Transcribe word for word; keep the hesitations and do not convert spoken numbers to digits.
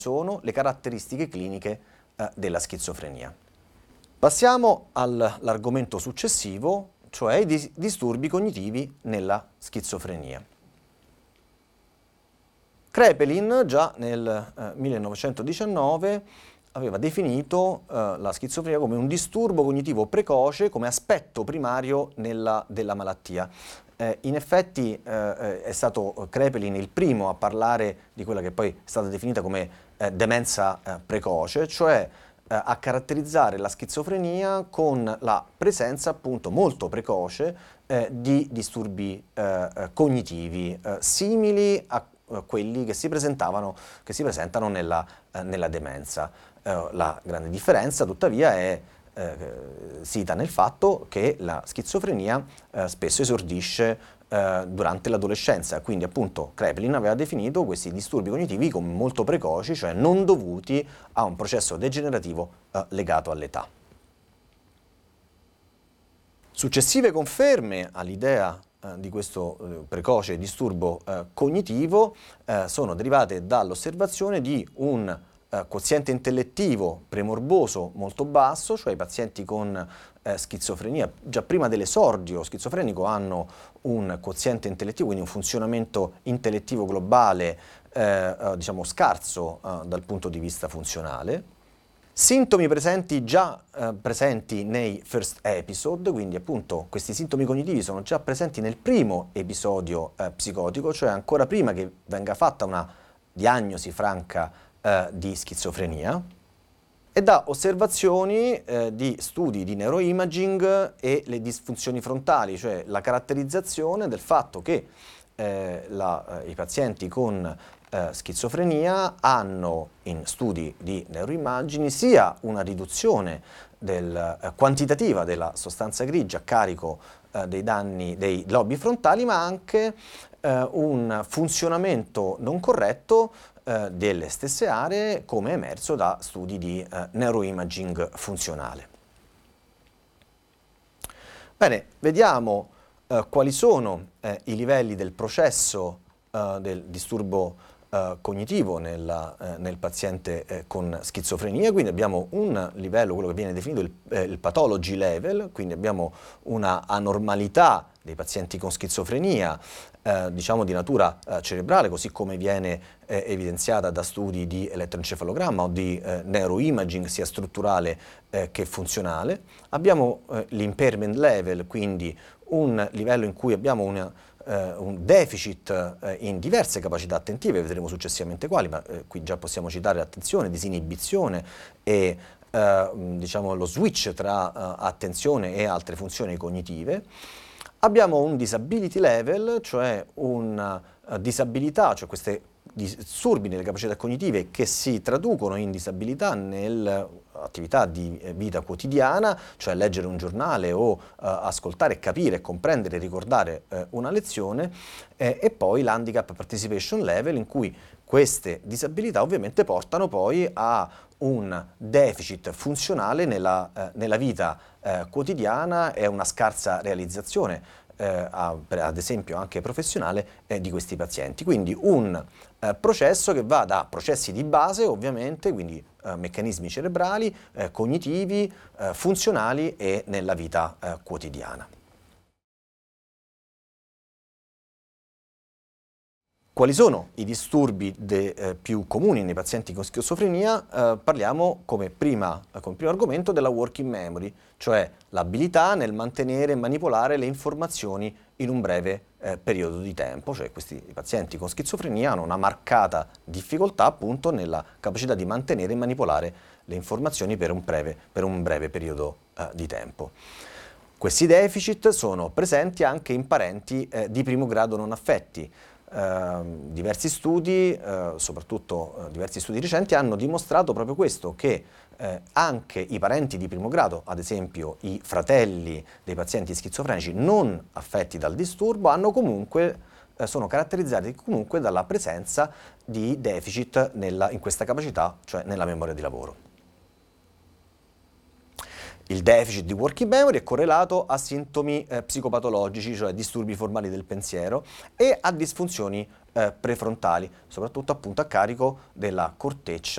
sono le caratteristiche cliniche eh, della schizofrenia. Passiamo all'argomento successivo, cioè i dis- disturbi cognitivi nella schizofrenia. Kraepelin già nel eh, millenovecentodiciannove aveva definito eh, la schizofrenia come un disturbo cognitivo precoce come aspetto primario nella, della malattia. Eh, in effetti eh, è stato Kraepelin il primo a parlare di quella che poi è stata definita come eh, demenza eh, precoce, cioè eh, a caratterizzare la schizofrenia con la presenza appunto molto precoce eh, di disturbi eh, eh, cognitivi eh, simili a quelli che si presentavano, che si presentano nella, eh, nella demenza. Eh, la grande differenza, tuttavia, è eh, sita nel fatto che la schizofrenia eh, spesso esordisce eh, durante l'adolescenza, quindi appunto Kraepelin aveva definito questi disturbi cognitivi come molto precoci, cioè non dovuti a un processo degenerativo eh, legato all'età. Successive conferme all'idea eh, di questo eh, precoce disturbo eh, cognitivo eh, sono derivate dall'osservazione di un eh, quoziente intellettivo premorboso molto basso, cioè i pazienti con eh, schizofrenia già prima dell'esordio schizofrenico hanno un quoziente intellettivo, quindi un funzionamento intellettivo globale eh, eh, diciamo scarso eh, dal punto di vista funzionale. Sintomi presenti già eh, presenti nei first episode, quindi appunto questi sintomi cognitivi sono già presenti nel primo episodio eh, psicotico, cioè ancora prima che venga fatta una diagnosi franca eh, di schizofrenia, e da osservazioni eh, di studi di neuroimaging e le disfunzioni frontali, cioè la caratterizzazione del fatto che eh, la, eh, i pazienti con Eh, schizofrenia hanno in studi di neuroimmagini sia una riduzione del, eh, quantitativa della sostanza grigia a carico eh, dei danni dei lobi frontali, ma anche eh, un funzionamento non corretto eh, delle stesse aree, come emerso da studi di eh, neuroimaging funzionale. Bene, vediamo eh, quali sono eh, i livelli del processo eh, del disturbo Uh, cognitivo nella, eh, nel paziente eh, con schizofrenia. Quindi abbiamo un livello, quello che viene definito il, eh, il pathology level, quindi abbiamo una anormalità dei pazienti con schizofrenia, eh, diciamo di natura eh, cerebrale, così come viene eh, evidenziata da studi di elettroencefalogramma o di eh, neuroimaging, sia strutturale eh, che funzionale. Abbiamo eh, l'impairment level, quindi un livello in cui abbiamo una Uh, un deficit uh, in diverse capacità attentive, vedremo successivamente quali, ma uh, qui già possiamo citare l'attenzione, disinibizione e uh, diciamo lo switch tra uh, attenzione e altre funzioni cognitive. Abbiamo un disability level, cioè una uh, disabilità, cioè queste disturbi nelle capacità cognitive che si traducono in disabilità nell'attività di vita quotidiana, cioè leggere un giornale o uh, ascoltare, capire, comprendere e ricordare uh, una lezione, eh, e poi l'handicap participation level, in cui queste disabilità ovviamente portano poi a un deficit funzionale nella, eh, nella vita eh, quotidiana e una scarsa realizzazione Eh, a, ad esempio anche professionale eh, di questi pazienti. Quindi un eh, processo che va da processi di base, ovviamente, quindi eh, meccanismi cerebrali, eh, cognitivi, eh, funzionali e nella vita eh, quotidiana. Quali sono i disturbi de, eh, più comuni nei pazienti con schizofrenia? Eh, parliamo come, prima, come primo argomento della working memory, cioè l'abilità nel mantenere e manipolare le informazioni in un breve eh, periodo di tempo. Cioè questi pazienti con schizofrenia hanno una marcata difficoltà appunto nella capacità di mantenere e manipolare le informazioni per un breve, per un breve periodo eh, di tempo. Questi deficit sono presenti anche in parenti eh, di primo grado non affetti. Uh, diversi studi, uh, soprattutto uh, diversi studi recenti, hanno dimostrato proprio questo, che uh, anche i parenti di primo grado, ad esempio i fratelli dei pazienti schizofrenici non affetti dal disturbo, hanno comunque, uh, sono caratterizzati comunque dalla presenza di deficit nella, in questa capacità, cioè nella memoria di lavoro. Il deficit di working memory è correlato a sintomi eh, psicopatologici, cioè disturbi formali del pensiero, e a disfunzioni eh, prefrontali, soprattutto appunto a carico della corteccia